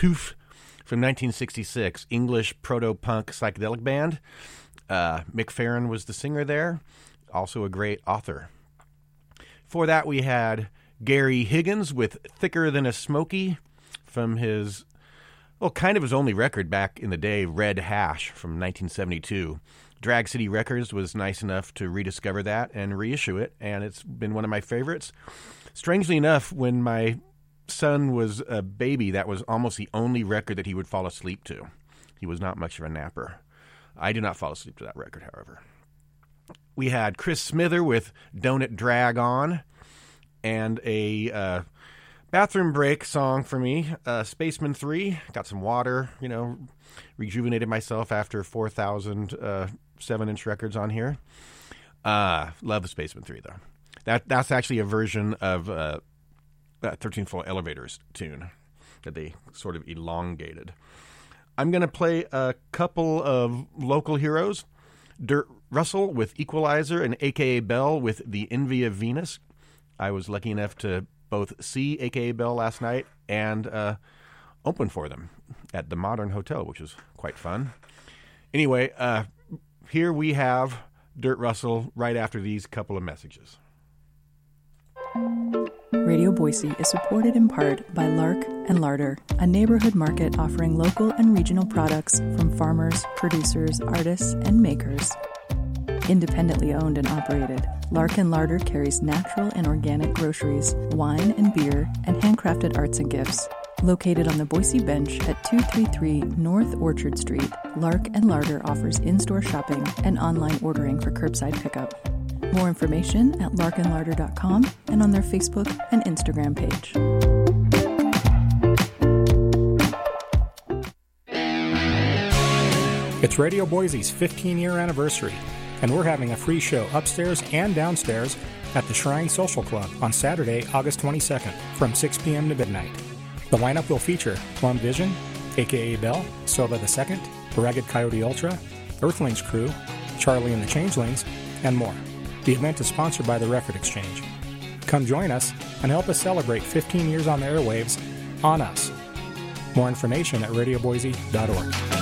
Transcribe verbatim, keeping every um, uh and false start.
Tooth from nineteen sixty-six, English proto-punk psychedelic band. Uh, Mick Farren was the singer there, also a great author. For that, we had Gary Higgins with Thicker Than a Smoky from his, well, kind of his only record back in the day, Red Hash from nineteen seventy-two. Drag City Records was nice enough to rediscover that and reissue it, and it's been one of my favorites. Strangely enough, when my son was a baby, that was almost the only record that he would fall asleep to. He was not much of a napper. I did not fall asleep to that record, however. We had Chris Smither with Don't It Drag On, and a uh, bathroom break song for me, uh, Spaceman three. Got some water, you know, rejuvenated myself after four thousand uh, seven-inch records on here. Uh, love the Spaceman three, though. That That's actually a version of uh, that thirteen Floor Elevators tune that they sort of elongated. I'm going to play a couple of local heroes. Dirt Russell with Equalizer and A K A Bell with The Envy of Venus. I was lucky enough to both see A K A Bell last night and uh, open for them at the Modern Hotel, which was quite fun. Anyway, uh, here we have Dirt Russell right after these couple of messages. Radio Boise is supported in part by Lark and Larder, a neighborhood market offering local and regional products from farmers, producers, artists, and makers. Independently owned and operated, Lark and Larder carries natural and organic groceries, wine and beer, and handcrafted arts and gifts. Located on the Boise Bench at two thirty-three North Orchard Street, Lark and Larder offers in-store shopping and online ordering for curbside pickup. More information at lark and larder dot com and on their Facebook and Instagram page. It's Radio Boise's fifteen-year anniversary, and we're having a free show upstairs and downstairs at the Shrine Social Club on Saturday, August twenty-second from six p.m. to midnight. The lineup will feature Plum Vision, A K A Bell, Silva the Second, Ragged Coyote Ultra, Earthlings Crew, Charlie and the Changelings, and more. The event is sponsored by the Record Exchange. Come join us and help us celebrate fifteen years on the airwaves on us. More information at radio boise dot org.